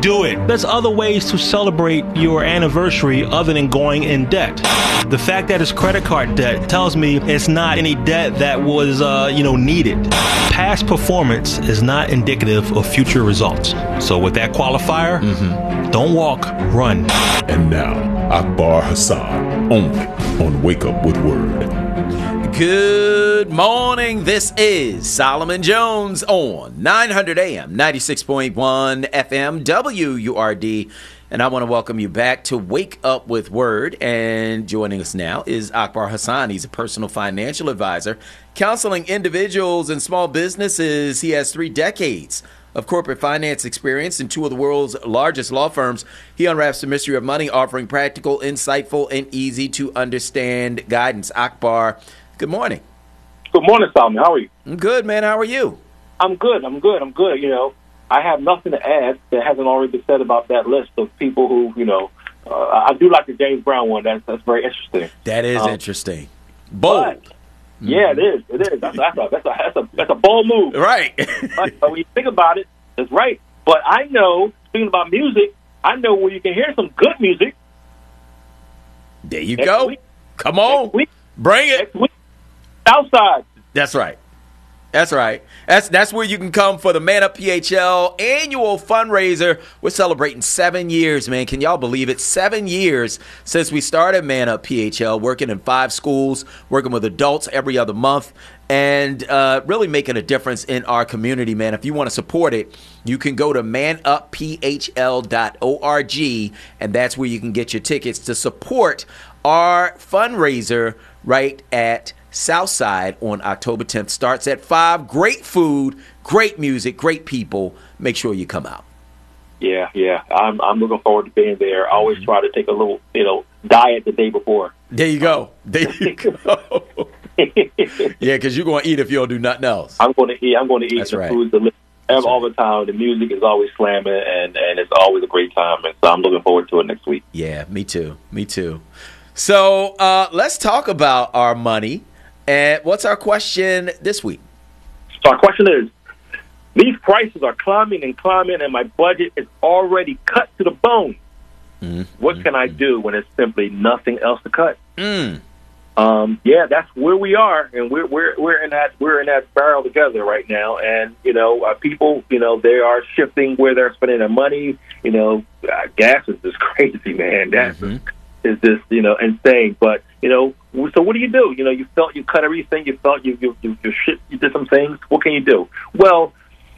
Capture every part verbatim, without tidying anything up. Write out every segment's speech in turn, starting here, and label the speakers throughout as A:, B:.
A: do it. There's other ways to celebrate your anniversary other than going in debt. The fact that it's credit card debt tells me it's not any debt that was, uh, you know, needed. Past performance is not indicative of future results. So with that qualifier, mm-hmm. don't walk, run.
B: And now, Akbar Hassan, only on Wake Up with Word.
C: Good morning. This is Solomon Jones on nine hundred A M, ninety-six point one F M, W U R D. And I want to welcome you back to Wake Up with Word. And joining us now is Akbar Hassan. He's a personal financial advisor, counseling individuals and small businesses. He has three decades of corporate finance experience in two of the world's largest law firms. He unwraps the mystery of money, offering practical, insightful, and easy to understand guidance. Akbar, good morning.
D: Good morning, Solomon. How are you?
C: I'm good, man. How are you?
D: I'm good. I'm good. I'm good. You know, I have nothing to add that hasn't already been said about that list of people who, you know, uh, I do like the James Brown one. That's that's very interesting.
C: That is um, interesting. Bold.
D: But, mm-hmm. Yeah, it is. It is. That's, that's, a, that's, a, that's, a, that's a bold move.
C: Right.
D: But, but when you think about it, it's right. But I know, speaking about music, I know where you can hear some good music.
C: There you
D: Next
C: go.
D: Week.
C: Come on.
D: Next week.
C: Bring it.
D: Next week. Outside.
C: That's right. That's right. That's that's where you can come for the Man Up P H L annual fundraiser. We're celebrating seven years, man. Can y'all believe it? Seven years since we started Man Up P H L, working in five schools, working with adults every other month, and uh, really making a difference in our community, man. If you want to support it, you can go to man up p h l dot org, and that's where you can get your tickets to support our fundraiser right at Southside on October tenth. Starts at five. Great food, great music, great people. Make sure you come out.
D: Yeah, yeah. I'm I'm looking forward to being there. I always try to take a little, you know, diet the day before.
C: There you go. There you go. Yeah, because you're going to eat if you don't do nothing else.
D: I'm going to eat. I'm going to eat
C: That's
D: the
C: right.
D: food delicious
C: That's
D: all
C: right.
D: the time. The music is always slamming, and, and it's always a great time. And so I'm looking forward to it next week.
C: Yeah, me too. Me too. So uh, let's talk about our money. And what's our question this week?
D: So our question is, these prices are climbing and climbing, and my budget is already cut to the bone.
C: Mm-hmm.
D: What can I do when there's simply nothing else to cut?
C: Mm.
D: Um, yeah, that's where we are, and we're we're we're in that we're in that barrel together right now. And you know, uh, people, you know, they are shifting where they're spending their money. You know, uh, gas is just crazy, man. Gas
C: Mm-hmm.
D: is, is just you know insane. But you know, so what do you do? You know, you felt you cut everything. You felt you you you, you shit. You did some things. What can you do? Well,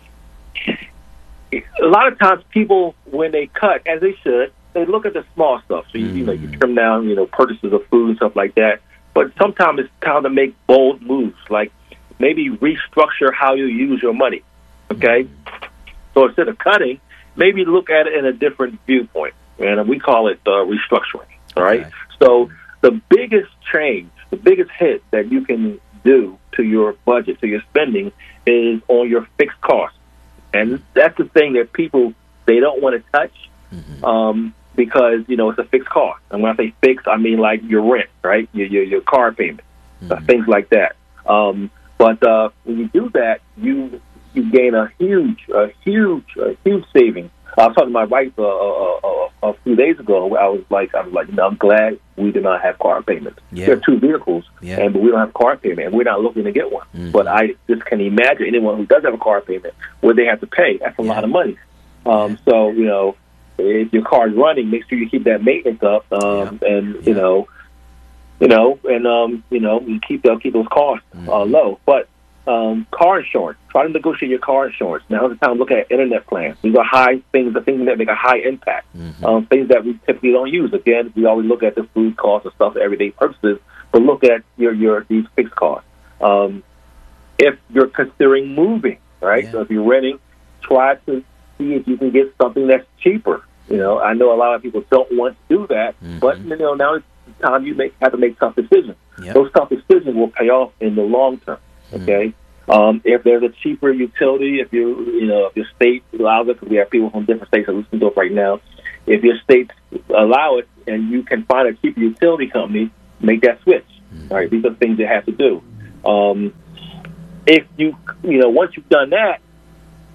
D: a lot of times people, when they cut, as they should, they look at the small stuff. So you, mm. you know, you trim down, you know, purchases of food and stuff like that. But sometimes it's time to make bold moves, like maybe restructure how you use your money. Okay, mm. so instead of cutting, maybe look at it in a different viewpoint, and we call it uh, restructuring. All right. Okay. So the biggest change, the biggest hit that you can do to your budget, to your spending, is on your fixed costs. And that's the thing that people, they don't want to touch mm-hmm. um, because, you know, it's a fixed cost. And when I say fixed, I mean like your rent, right? Your your, your car payment, mm-hmm. uh, things like that. Um, but uh, when you do that, you you gain a huge, a huge, a huge saving. I was talking to my wife uh, uh, uh, a few days ago. I was like, I was like, no, I'm glad we do not have car payments.
C: Yeah.
D: There are two vehicles,
C: yeah.
D: and but we don't have car payment, and we're not looking to get one. Mm-hmm. But I just can imagine anyone who does have a car payment, what they have to pay. That's a yeah. lot of money. Um, yeah. So you know, if your car is running, make sure you keep that maintenance up, um, yeah. and you yeah. know, you know, and um, you know, you keep uh, keep those costs mm-hmm. uh, low, but. Um, car insurance. Try to negotiate your car insurance. Now's the time to look at internet plans. These are high things, the things that make a high impact. Mm-hmm. Um, things that we typically don't use. Again, we always look at the food costs and stuff for everyday purposes, but look at your your these fixed costs. Um, if you're considering moving, right? Yeah. So if you're renting, try to see if you can get something that's cheaper. You know, I know a lot of people don't want to do that, mm-hmm. but you know now it's time you make have to make tough decisions. Yep. Those tough decisions will pay off in the long term. Okay. Um, if there's a cheaper utility, if you you know if your state allows it, because we have people from different states that listen to it right now. If your states allow it and you can find a cheaper utility company, make that switch. Mm-hmm. All right, these are things you have to do. Um, if you you know once you've done that,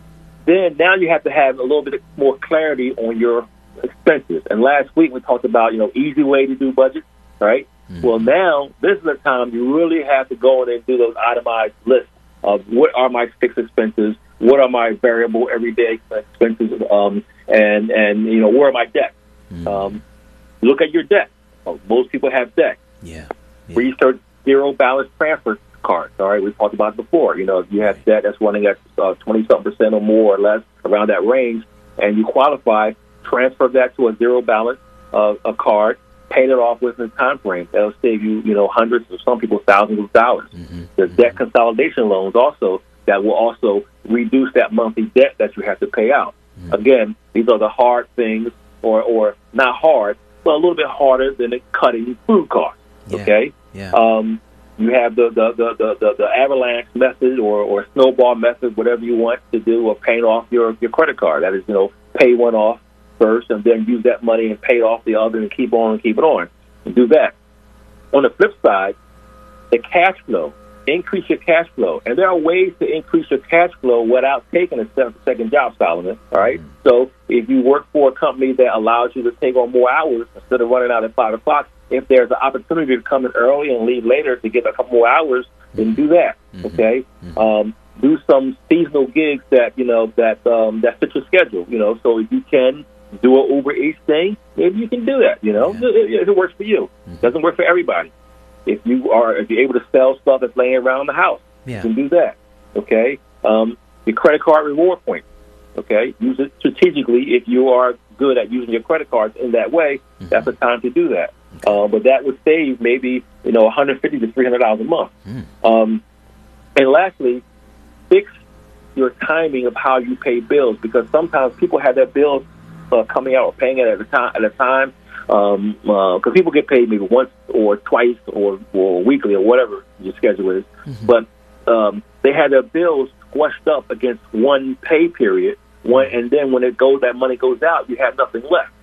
D: then now you have to have a little bit more clarity on your expenses. And last week we talked about, you know, easy way to do budgets, right? Mm-hmm. Well, now this is the time you really have to go in and do those itemized lists of what are my fixed expenses, what are my variable everyday expenses, um, and, and, you know, where are my debts? Mm-hmm. Um, look at your debt. Oh, most people have debt.
C: Yeah. yeah.
D: Research zero balance transfer cards. All right, we've talked about it before. You know, if you have debt that's running at uh, twenty-something percent or more or less around that range, and you qualify, transfer that to a zero balance uh, a card, pay it off within the time frame. That'll save you, you know, hundreds or some people thousands of dollars. Mm-hmm. There's mm-hmm. debt consolidation loans also that will also reduce that monthly debt that you have to pay out. Mm-hmm. Again, these are the hard things, or or not hard, but a little bit harder than cutting food costs.
C: Yeah.
D: Okay.
C: Yeah.
D: Um, you have the the, the, the, the the avalanche method or, or snowball method, whatever you want to do, or paying off your, your credit card. That is, you know, pay one off first and then use that money and pay off the other and keep on and keep it on. And do that. On the flip side, the cash flow. Increase your cash flow. And there are ways to increase your cash flow without taking a second job, Solomon. All right? Mm-hmm. So if you work for a company that allows you to take on more hours instead of running out at five o'clock, if there's an opportunity to come in early and leave later to get a couple more hours, then do that. Mm-hmm. Okay? Mm-hmm. Um, do some seasonal gigs that, you know, that um, that fit your schedule. You know, so if you can do an Uber Eats thing, maybe you can do that. You know, yeah. if it works for you. Mm-hmm. Doesn't work for everybody. If you are, if you're able to sell stuff that's laying around the house, yeah. you can do that. Okay, um, your credit card reward points. Okay, use it strategically. If you are good at using your credit cards in that way, mm-hmm. that's the time to do that. Okay. Uh, but that would save maybe you know one hundred fifty to three hundred dollars a month. Mm. Um, and lastly, fix your timing of how you pay bills, because sometimes people have their bills uh, coming out or paying it at a time at a time. Um, uh, cause people get paid maybe once or twice or, or weekly or whatever your schedule is. Mm-hmm. But, um, they had their bills squashed up against one pay period. One, and then when it goes, that money goes out, you have nothing left.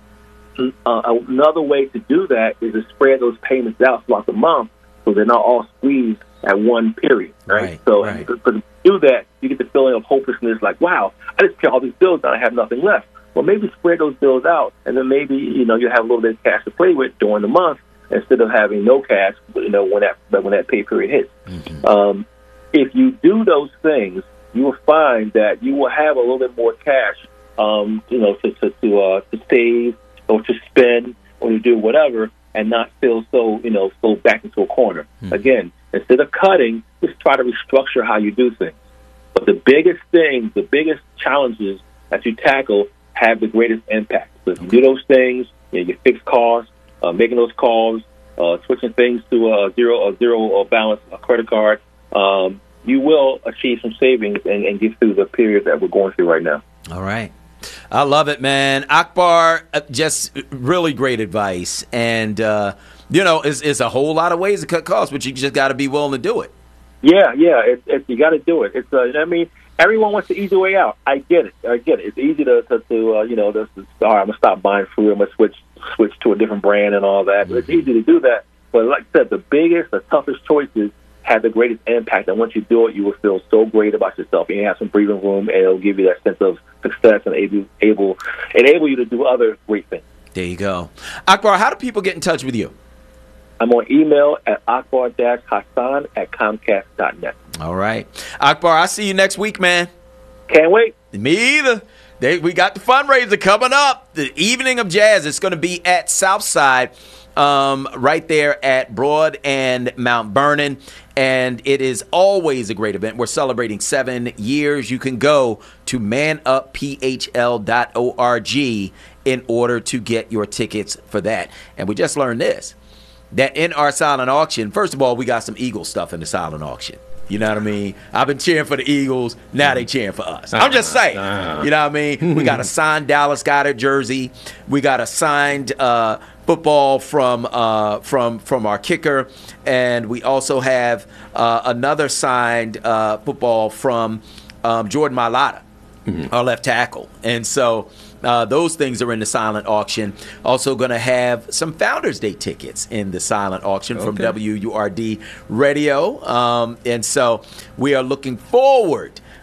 D: Uh, another way to do that is to spread those payments out throughout the month so they're not all squeezed at one period. Right. right so right. To, to do that, you get the feeling of hopelessness like, wow, I just pay all these bills and I have nothing left. Well, maybe spread those bills out, and then maybe, you know, you have a little bit of cash to play with during the month instead of having no cash, you know, when that when that pay period hits. Mm-hmm. Um, if you do those things, you will find that you will have a little bit more cash, um, you know, to to to, uh, to save or to spend or to do whatever, and not feel so, you know, so back into a corner. Mm-hmm. Again, instead of cutting, just try to restructure how you do things. But the biggest things, the biggest challenges that you tackle have the greatest impact. So if you do those things, you know, you fix costs, uh, making those calls, uh, switching things to a zero, a zero balance, a credit card, um, you will achieve some savings and, and get through the period that we're going through right now.
C: All right. I love it, man. Akbar, just really great advice. And, uh, you know, it's, it's a whole lot of ways to cut costs, but you just got to be willing to do it.
D: Yeah, yeah, it, it, you got to do it. It's, uh, I mean, everyone wants the easy way out. I get it. I get it. It's easy to, to, to uh, you know, to, to, all right, I'm going to stop buying food. I'm going to switch switch to a different brand and all that. Mm-hmm. It's easy to do that. But like I said, the biggest, the toughest choices have the greatest impact. And once you do it, you will feel so great about yourself. And you have some breathing room, and it'll give you that sense of success and able, able, enable you to do other great things.
C: There you go. Akbar, how do people get in touch with you?
D: I'm on email at akbar-hassan at comcast dot net.
C: All right. Akbar, I'll see you next week, man.
D: Can't wait.
C: Me either. They, we got the fundraiser coming up. The Evening of Jazz. It's going to be at Southside, um, right there at Broad and Mount Vernon. And it is always a great event. We're celebrating seven years. You can go to man up p h l dot org in order to get your tickets for that. And we just learned this, that in our silent auction, first of all, we got some Eagle stuff in the silent auction. You know what I mean? I've been cheering for the Eagles. Now they cheering for us. I'm just saying. You know what I mean? We got a signed Dallas Goedert jersey. We got a signed uh, football from uh, from from our kicker, and we also have uh, another signed uh, football from um, Jordan Mailata, mm-hmm. our left tackle. And so uh, those things are in the silent auction. Also going to have some Founders Day tickets in the silent auction from okay. W U R D Radio. Um, and so we are looking forward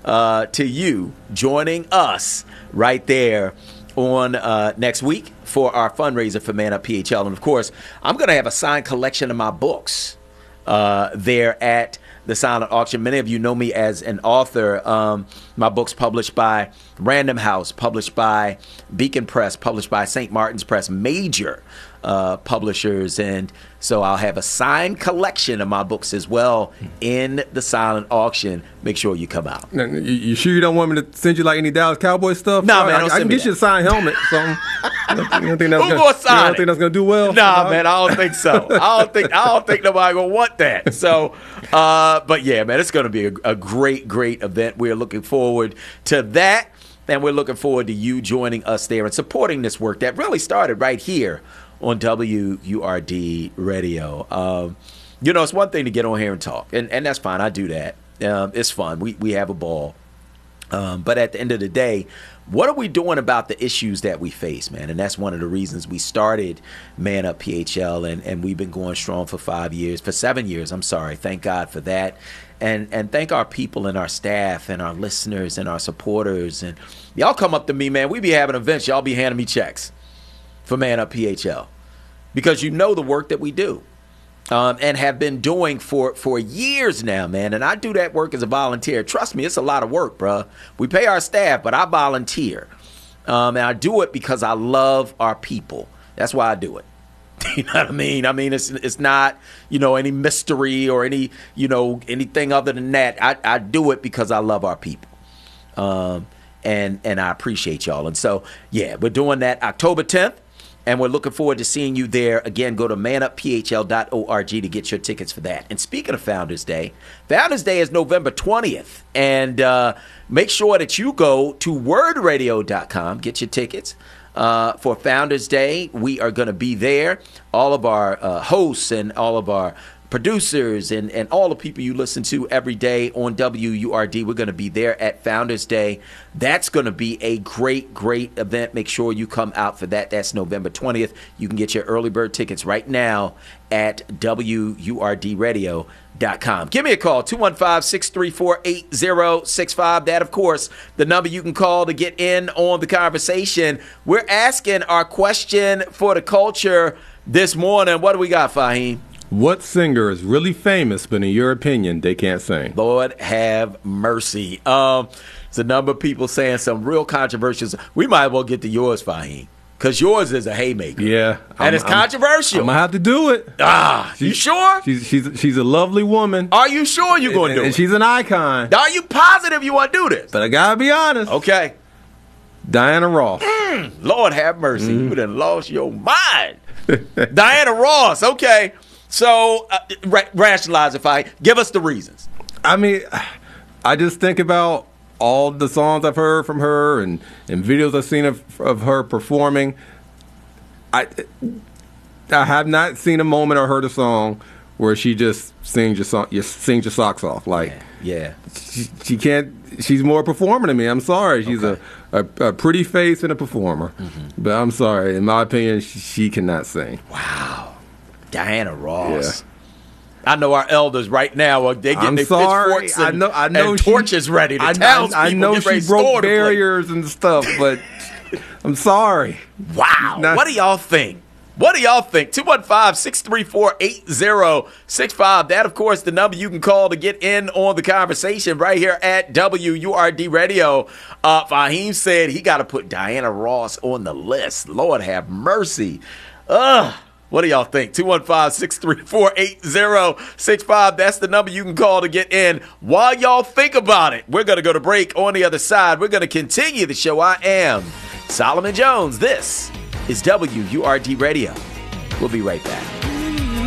C: uh, to you joining us right there on uh, next week for our fundraiser for Man Up P H L. And, of course, I'm going to have a signed collection of my books uh, there at the silent auction. Many of you know me as an author. Um, my book's published by Random House, published by Beacon Press, published by Saint Martin's Press, major uh, publishers. And so I'll have a signed collection of my books as well in the silent auction. Make sure you come out.
E: Now, you, you sure you don't want me to send you like any Dallas Cowboy stuff?
C: Nah, man,
E: I,
C: don't
E: I
C: send
E: can
C: me
E: get you a
C: that.
E: signed helmet. Something. You don't think, you don't think that's
C: Who
E: gonna,
C: gonna sign
E: you don't
C: it?
E: think that's gonna do well?
C: Nah, man, I don't think so. I don't think I don't think nobody gonna want that. So, uh, but yeah, man, it's gonna be a, a great, great event. We're looking forward to that, and we're looking forward to you joining us there and supporting this work that really started right here on W U R D Radio. Um, you know, it's one thing to get on here and talk, and, and that's fine. I do that. Um, it's fun. We we have a ball. Um, but at the end of the day, what are we doing about the issues that we face, man? And that's one of the reasons we started Man Up P H L, and, and we've been going strong for five years, for seven years, I'm sorry. Thank God for that. And and thank our people and our staff and our listeners and our supporters. And y'all come up to me, man. We be having events. Y'all be handing me checks for Man Up P H L because you know the work that we do. Um, and have been doing for, for years now, man. And I do that work as a volunteer. Trust me, it's a lot of work, bruh. We pay our staff, but I volunteer. Um, and I do it because I love our people. That's why I do it. You know what I mean? I mean, it's it's not, you know, any mystery or any, you know, anything other than that. I, I do it because I love our people. Um, and, and I appreciate y'all. And so, yeah, we're doing that October tenth. And we're looking forward to seeing you there. Again, go to man up p h l dot org to get your tickets for that. And speaking of Founders Day, Founders Day is November twentieth. And uh, make sure that you go to word radio dot com, get your tickets. Uh, for Founders Day, we are going to be there. All of our uh, hosts and all of our producers and, and all the people you listen to every day on W U R D. We're going to be there at Founders Day. That's going to be a great, great event. Make sure you come out for that. That's November twentieth. You can get your early bird tickets right now at W U R D radio dot com. Give me a call, two one five, six three four, eight zero six five. That, of course, the number you can call to get in on the conversation. We're asking our question for the culture this morning. What do we got, Fahim?
E: What singer is really famous, but in your opinion, they can't sing?
C: Lord have mercy. Um, there's a number of people saying some real controversial. We might as well get to yours, Fahim, because yours is a haymaker.
E: Yeah.
C: And
E: I'm,
C: it's controversial.
E: I'm, I'm going to have to do it.
C: Ah,
E: She-
C: you sure?
E: She's, she's, she's a lovely woman.
C: Are you sure you're going to
E: and,
C: do
E: and
C: it?
E: she's an icon.
C: Are you positive you want to do this?
E: But I got to be honest.
C: Okay.
E: Diana Ross.
C: Lord have mercy. Mm-hmm. You done lost your mind. Diana Ross. Okay. So, uh, ra- rationalize if I give us the reasons.
E: I mean, I just think about all the songs I've heard from her and, and videos I've seen of, of her performing. I I have not seen a moment or heard a song where she just sings your song, you sings your socks off. Like,
C: Yeah.
E: she, she can't. She's more a performer than me. I'm sorry. She's
C: Okay.
E: a, a, a pretty face and a performer.
C: Mm-hmm.
E: But I'm sorry. In my opinion, she, she cannot sing.
C: Wow. Diana Ross.
E: Yeah.
C: I know our elders right now are they getting
E: I'm
C: their
E: sorry.
C: pitchforks and,
E: I know. I know
C: and
E: she,
C: torches ready. The
E: I,
C: townspeople
E: I, I know
C: get ready
E: she
C: to storm
E: broke
C: the place.
E: barriers and stuff, but I'm sorry.
C: Wow.
E: Not-
C: What do y'all think? What do y'all think? two one five, six three four, eight zero six five. That, of course, the number you can call to get in on the conversation right here at W U R D Radio. Uh, Fahim said he got to put Diana Ross on the list. Lord have mercy. Ugh. What do y'all think? two one five, six three four, eight zero six five. That's the number you can call to get in. While y'all think about it, we're going to go to break. On the other side, we're going to continue the show. I am Solomon Jones. This is W U R D Radio. We'll be right back.